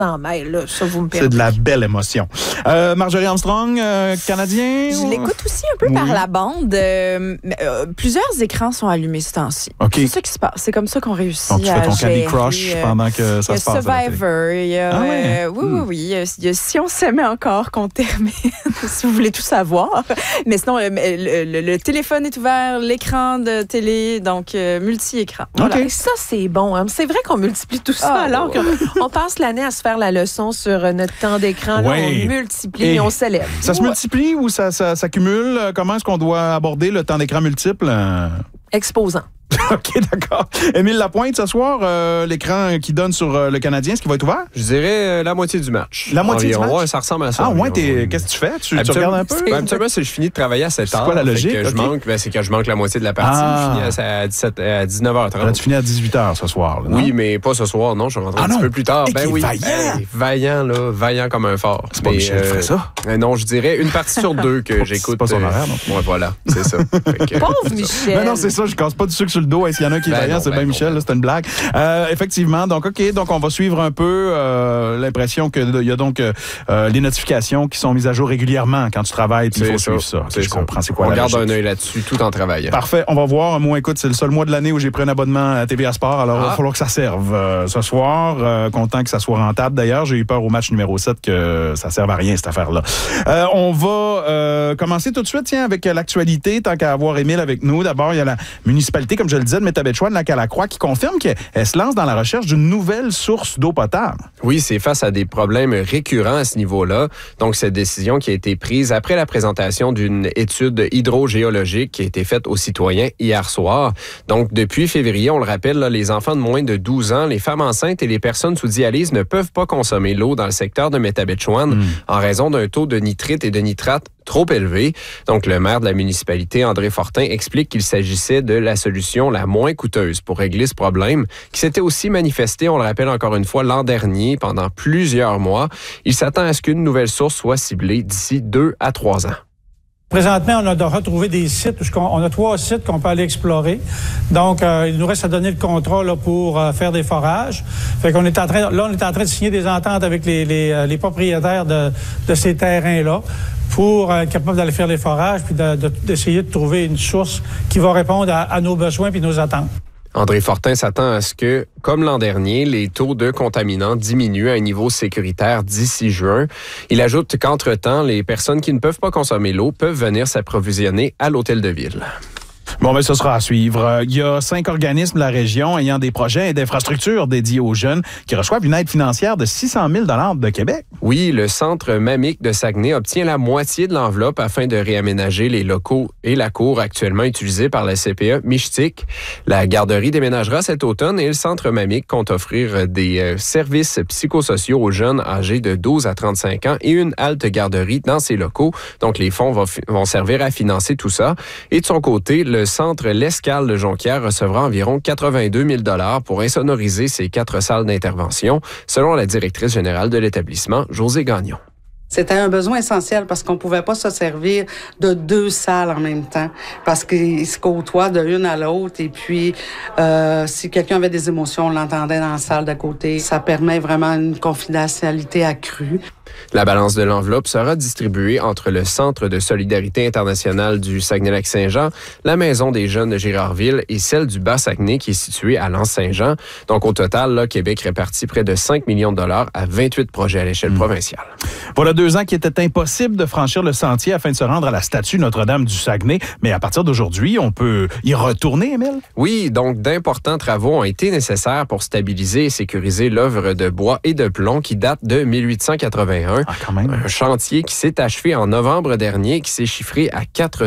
s'en mêle, là. Ça, vous me C'est de la belle émotion. Marjorie Armstrong, Canadien? Je l'écoute aussi un peu par la bande. Plusieurs écrans sont allumés ce temps-ci. Okay. C'est ça qui se passe. C'est comme ça qu'on réussit donc, tu fais ton gérer, Candy Crush pendant que ça se passe. Survivor. Il y a Survivor. Oui. Il y a Si on s'aimait encore qu'on termine, si vous voulez tout savoir. Mais sinon, le téléphone est ouvert, l'écran de télé, donc multi-écran. Voilà. Okay. Ça, c'est bon. Hein? C'est vrai qu'on multiplie tout ça alors qu'on passe l'année à se faire la leçon sur notre temps d'écran. Là, on multiplie et on célèbre. Ça se multiplie ou ça s'accumule? Comment est-ce qu'on doit aborder le temps d'écran multiple? Exposant. OK, d'accord. Émile Lapointe, ce soir, l'écran qui donne sur le Canadien, est-ce qu'il va être ouvert? Je dirais la moitié du match. La moitié du match? Ouais, ça ressemble à ça. Ah ouais, qu'est-ce que tu fais? Tu regardes un peu? Habituellement, c'est que je finis de travailler à 7h. C'est quoi la logique? C'est que je manque la moitié de la partie. Je finis à 19h30. Alors, tu finis à 18h ce soir, là, non? Oui, mais pas ce soir, non. Je suis rentré un petit peu plus tard. Vaillant, là. Vaillant comme un phare. C'est pas Michel qui ferait ça? Non, je dirais une partie sur deux que j'écoute. C'est pas son horaire, non? Ouais, voilà, c'est ça. Pauvre Michel! Non, c'est ça, je casse pas du sucre sur le dos. S'il y en a qui est vaillant, c'est bien Michel, c'était une blague. Effectivement, donc on va suivre un peu l'impression qu'il y a donc les notifications qui sont mises à jour régulièrement quand tu travailles, puis il faut suivre ça. Je comprends, c'est quoi la logique. On garde un œil là-dessus tout en travaillant. Parfait, on va voir. Moi, écoute, c'est le seul mois de l'année où j'ai pris un abonnement à TVA Sport, alors il va falloir que ça serve ce soir. Content que ça soit rentable. D'ailleurs, j'ai eu peur au match numéro 7 que ça serve à rien, cette affaire-là. On va commencer tout de suite, avec l'actualité, tant qu'à avoir Émile avec nous. D'abord, il y a la municipalité, comme je le disais, de Métabetchouan, Lac-à-la-Croix, qui confirme qu'elle se lance dans la recherche d'une nouvelle source d'eau potable. Oui, c'est face à des problèmes récurrents à ce niveau-là. Donc, cette décision qui a été prise après la présentation d'une étude hydrogéologique qui a été faite aux citoyens hier soir. Donc, depuis février, on le rappelle, là, les enfants de moins de 12 ans, les femmes enceintes et les personnes sous dialyse ne peuvent pas consommer l'eau dans le secteur de Métabetchouan en raison d'un taux de nitrite et de nitrate trop élevé. Donc, le maire de la municipalité, André Fortin, explique qu'il s'agissait de la solution la moins coûteuse pour régler ce problème, qui s'était aussi manifesté, on le rappelle encore une fois, l'an dernier, pendant plusieurs mois. Il s'attend à ce qu'une nouvelle source soit ciblée d'ici 2 à 3 ans. Présentement, on a retrouvé des sites, on a 3 sites qu'on peut aller explorer. Donc, il nous reste à donner le contrat là, pour faire des forages. Fait qu'on est en train de signer des ententes avec les propriétaires de ces terrains-là pour être capable d'aller faire les forages puis d'essayer de trouver une source qui va répondre à nos besoins puis nos attentes. André Fortin s'attend à ce que, comme l'an dernier, les taux de contaminants diminuent à un niveau sécuritaire d'ici juin. Il ajoute qu'entre-temps, les personnes qui ne peuvent pas consommer l'eau peuvent venir s'approvisionner à l'hôtel de ville. Bon, ce sera à suivre. Il y a 5 organismes de la région ayant des projets d'infrastructures dédiés aux jeunes qui reçoivent une aide financière de 600 000 $ de Québec. Oui, le Centre Mamic de Saguenay obtient la moitié de l'enveloppe afin de réaménager les locaux et la cour actuellement utilisés par la CPE Michtik. La garderie déménagera cet automne et le Centre Mamic compte offrir des services psychosociaux aux jeunes âgés de 12 à 35 ans et une halte garderie dans ces locaux. Donc, les fonds vont servir à financer tout ça. Et de son côté, le Centre L'Escale de Jonquière recevra environ 82 000 $ pour insonoriser ses 4 salles d'intervention, selon la directrice générale de l'établissement, Josée Gagnon. C'était un besoin essentiel parce qu'on pouvait pas se servir de 2 salles en même temps parce qu'ils se côtoient de l'une à l'autre et puis si quelqu'un avait des émotions, on l'entendait dans la salle d'à côté. Ça permet vraiment une confidentialité accrue. La balance de l'enveloppe sera distribuée entre le Centre de solidarité internationale du Saguenay-Lac-Saint-Jean, la Maison des jeunes de Girardville et celle du Bas-Saguenay qui est située à L'Anse-Saint-Jean. Donc, au total, là, Québec répartit près de 5 millions de $ à 28 projets à l'échelle provinciale. Voilà 2 ans qu'il était impossible de franchir le sentier afin de se rendre à la statue Notre-Dame du Saguenay. Mais à partir d'aujourd'hui, on peut y retourner, Émile? Oui, donc d'importants travaux ont été nécessaires pour stabiliser et sécuriser l'œuvre de bois et de plomb qui date de 1881. Quand même. Un chantier qui s'est achevé en novembre dernier, qui s'est chiffré à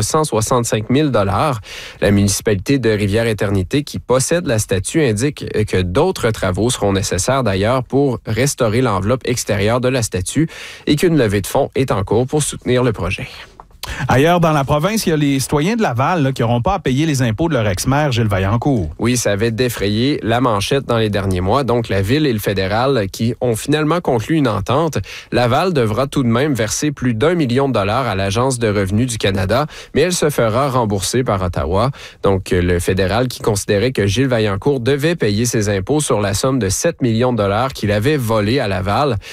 465 000 $. La municipalité de Rivière-Éternité, qui possède la statue, indique que d'autres travaux seront nécessaires d'ailleurs pour restaurer l'enveloppe extérieure de la statue et qu'une levée de fonds est en cours pour soutenir le projet. Ailleurs dans la province, il y a les citoyens de Laval là, qui n'auront pas à payer les impôts de leur ex-maire, Gilles Vaillancourt. Oui, ça avait défrayé la manchette dans les derniers mois. Donc, la Ville et le fédéral qui ont finalement conclu une entente. Laval devra tout de même verser plus d'1 million de $ à l'Agence de revenus du Canada, mais elle se fera rembourser par Ottawa. Donc, le fédéral qui considérait que Gilles Vaillancourt devait payer ses impôts sur la somme de 7 millions de $ qu'il avait volé à Laval.